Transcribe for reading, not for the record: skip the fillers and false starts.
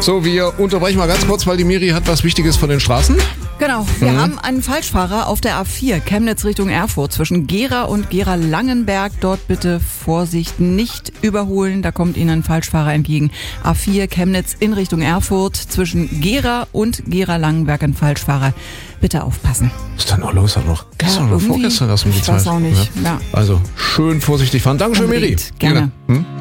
So, wir unterbrechen mal ganz kurz, weil die Miri hat was Wichtiges von den Straßen. Genau, wir haben einen Falschfahrer auf der A4, Chemnitz Richtung Erfurt, zwischen Gera und Gera-Langenberg. Dort bitte Vorsicht, nicht überholen, da kommt Ihnen ein Falschfahrer entgegen. A4, Chemnitz in Richtung Erfurt, zwischen Gera und Gera-Langenberg ein Falschfahrer. Bitte aufpassen. Was ist denn noch los? Hat noch gestern oder vorgestern das um die Zeit. Ich weiß auch nicht. Ja. Also, schön vorsichtig fahren. Dankeschön, Miri. Gerne.